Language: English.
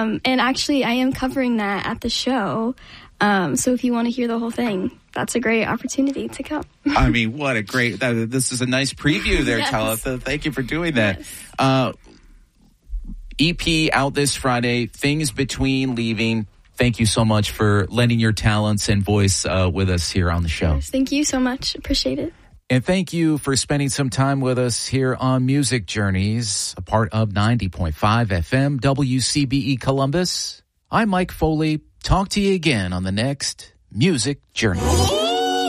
And actually, I am covering that at the show. So if you want to hear the whole thing, that's a great opportunity to come. I mean, what a great, this is a nice preview there, Yes. Talitha. Thank you for doing that. Yes. EP out this Friday, Things Between Leaving. Thank you so much for lending your talents and voice with us here on the show. Yes, thank you so much. Appreciate it. And thank you for spending some time with us here on Music Journeys, a part of 90.5 FM WCBE Columbus. I'm Mike Foley. Talk to you again on the next Music Journey.